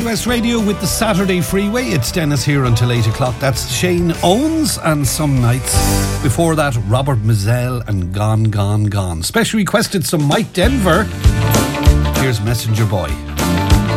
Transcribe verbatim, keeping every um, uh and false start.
West Radio with the Saturday Freeway. It's Dennis here until eight o'clock. That's Shane Owens and Some Nights. Before that, Robert Mazel and Gone, Gone, Gone. Special requested some Mike Denver. Here's Messenger Boy.